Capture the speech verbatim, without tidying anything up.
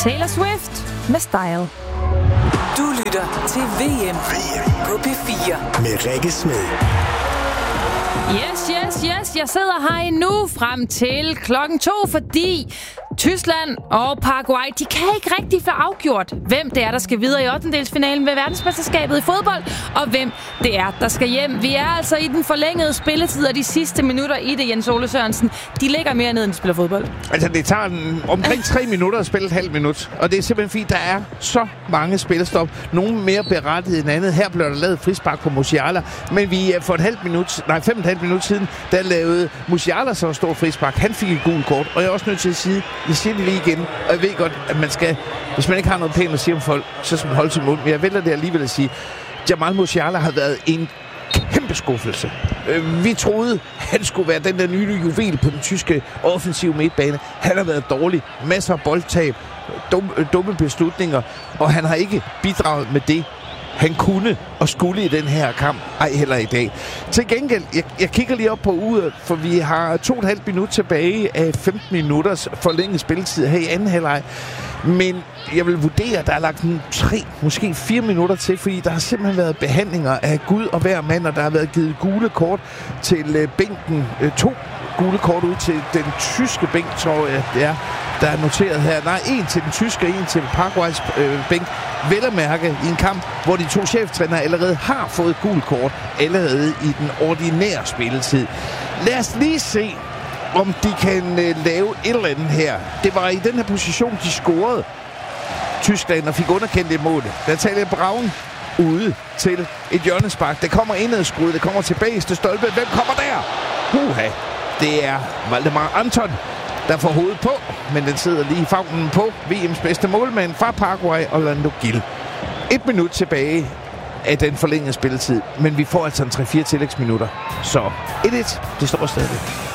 Taylor Swift med Style. Du lytter til V M på P fire med Rikke Smed. Yes, yes, yes. Jeg sidder her endnu frem til klokken to, fordi Tyskland og Paraguay, de kan ikke rigtig få afgjort, hvem det er, der skal videre i ottendedelsfinalen ved verdensmesterskabet i fodbold, og hvem det er, der skal hjem. Vi er altså i den forlængede spilletid, og de sidste minutter i det, Jens Ole Sørensen, de ligger mere ned, end de spiller fodbold. Altså, det tager en, omkring tre minutter at spille et halvt minut, og det er simpelthen fordi, der er så mange spillestop. Nogle mere berettiget end andet. Her blev der lavet frispark på Musiala, men vi for et halvt minut, nej, fem og et halvt minut siden, der lavede Musiala så stor frispark. Han fik et gult kort, og jeg er også nødt til at sige, jeg siger det lige igen, og jeg ved godt, at man skal, hvis man ikke har noget pænt at sige om folk, så skal man holde sin mund. Men jeg vælger det alligevel at sige, Jamal Musiala har været en kæmpe skuffelse. Vi troede, han skulle være den der nye juvel på den tyske offensive midtbane. Han har været dårlig. Masser af boldtab, dumme, dumme beslutninger, og han har ikke bidraget med det, han kunne og skulle i den her kamp, ej heller i dag. Til gengæld, jeg, jeg kigger lige op på uret, for vi har to og et halvt minut tilbage af femten minutters forlænget spilletid her i anden halvleg. Men jeg vil vurdere, at der er lagt en tre, måske fire minutter til, fordi der har simpelthen været behandlinger af Gud og hver mand, og der har været givet gule kort til øh, bænken. Øh, to gule kort ud til den tyske bænk, tror jeg, det er, der er noteret her. Nej, en til den tyske, og en til Paraguays øh, bænk. Vel at mærke i en kamp, hvor de to cheftrænere allerede har fået gul kort, allerede i den ordinære spilletid. Lad os lige se, om de kan øh, lave et eller andet her. Det var i den her position, de scorede Tyskland og fik underkendt det mål. Der taler Braun ude til et hjørnespark. Det kommer indadskud, det kommer tilbage til stolpe. Hvem kommer der? Huha, det er Valdemar Anton, der får hovedet på, men den sidder lige i favnen på V M's bedste målmand fra Paraguay, Orlando Gil. Et minut tilbage af den forlængede spilletid, men vi får altså en tre fire tillægsminutter. Så et et, det står stadigvæk.